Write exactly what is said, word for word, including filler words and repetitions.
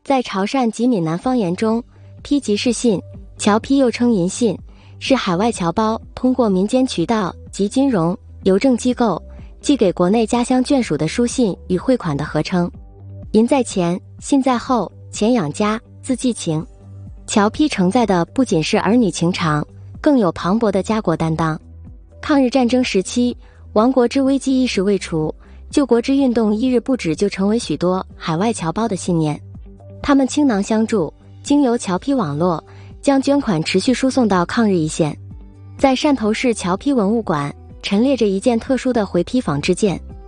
在潮汕及闽南方言中，批即是信，侨批又称银信，是海外侨胞通过民间渠道及金融、邮政机构寄给国内家乡眷属的书信与汇款的合称。银在前，信在后，钱养家，字寄情。侨批承载的不仅是儿女情长，更有磅礴的家国担当。抗日战争时期，亡国之危机一时未除，救国之运动一日不止，就成为许多海外侨胞的信念。他们倾囊相助，经由侨批网络，将捐款持续输送到抗日一线。在汕头市侨批文物馆陈列着一件特殊的回批纺织件，